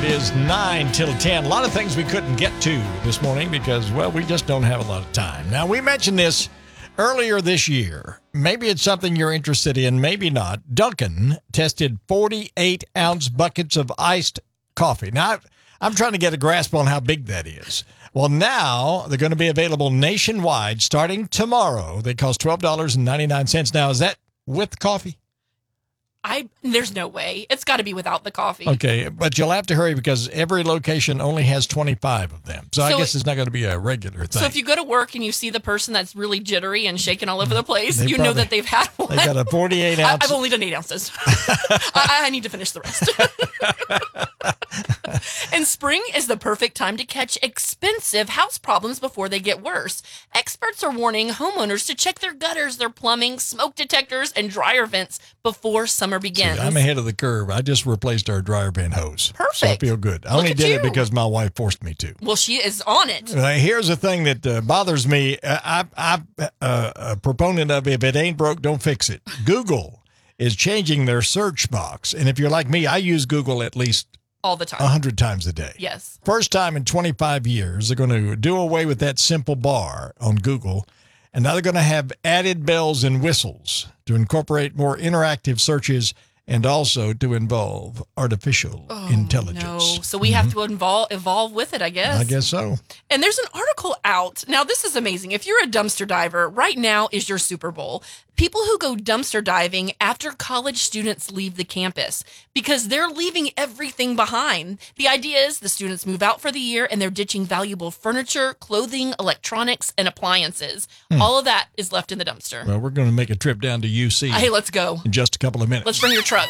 It is 9 till 10. A lot of things we couldn't get to this morning because, well, we just don't have a lot of time. Now, we mentioned this earlier this year. Maybe it's something you're interested in, maybe not. Dunkin' tested 48-ounce buckets of iced coffee. Now, I'm trying to get a grasp on how big that is. Well, now they're going to be available nationwide starting tomorrow. They cost $12.99. Now, is that with coffee? There's no way. It's got to be without the coffee. Okay, but you'll have to hurry because every location only has 25 of them. So I guess it's not going to be a regular thing. So if you go to work and you see the person that's really jittery and shaking all over the place, you know that they've had one. They got a 48 ounce. I've only done 8 ounces. I need to finish the rest. And spring is the perfect time to catch expensive house problems before they get worse. Experts are warning homeowners to check their gutters, their plumbing, smoke detectors, and dryer vents before summer begins. See, I'm ahead of the curve. I just replaced our dryer vent hose. Perfect. So I feel good. I only did it because my wife forced me to. Well, she is on it. Here's the thing that bothers me. I'm a proponent of if it ain't broke, don't fix it. Google is changing their search box. And if you're like me, I use Google at least all the time. 100 times a day. Yes. First time in 25 years, they're going to do away with that simple bar on Google. And now they're going to have added bells and whistles to incorporate more interactive searches and also to involve artificial intelligence. No. So we have to evolve with it, I guess. I guess so. And there's an article out. Now, this is amazing. If you're a dumpster diver, right now is your Super Bowl. People who go dumpster diving after college students leave the campus because they're leaving everything behind. The idea is the students move out for the year and they're ditching valuable furniture, clothing, electronics, and appliances. All of that is left in the dumpster. Well, we're going to make a trip down to UC. Hey, let's go. In just a couple of minutes. Let's bring your truck.